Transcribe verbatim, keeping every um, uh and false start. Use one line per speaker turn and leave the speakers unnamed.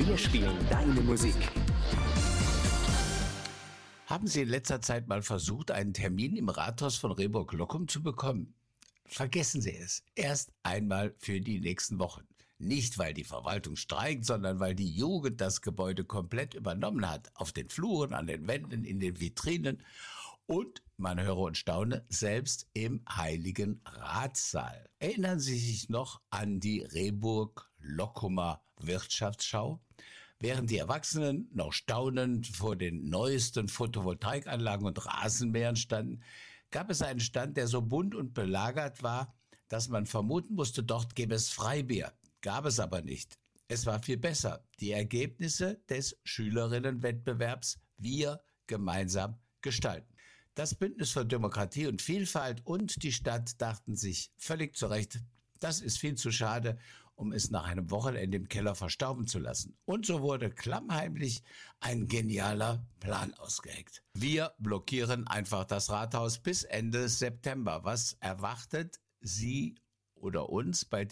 Wir spielen deine Musik.
Haben Sie in letzter Zeit mal versucht, einen Termin im Rathaus von Rehburg-Lockum zu bekommen? Vergessen Sie es. Erst einmal für die nächsten Wochen. Nicht, weil die Verwaltung streikt, sondern weil die Jugend das Gebäude komplett übernommen hat. Auf den Fluren, an den Wänden, in den Vitrinen und, man höre und staune, selbst im Heiligen Ratssaal. Erinnern Sie sich noch an die Rehburg-Lockumer Wirtschaftsschau? Während die Erwachsenen noch staunend vor den neuesten Photovoltaikanlagen und Rasenmähern standen, gab es einen Stand, der so bunt und belagert war, dass man vermuten musste, dort gäbe es Freibier. Gab es aber nicht. Es war viel besser. Die Ergebnisse des Schülerinnenwettbewerbs Wir gemeinsam gestalten. Das Bündnis für Demokratie und Vielfalt und die Stadt dachten sich völlig zu Recht, das ist viel zu schade, um es nach einem Wochenende im Keller verstauben zu lassen. Und so wurde klammheimlich ein genialer Plan ausgeheckt. Wir blockieren einfach das Rathaus bis Ende September. Was erwartet Sie oder uns bei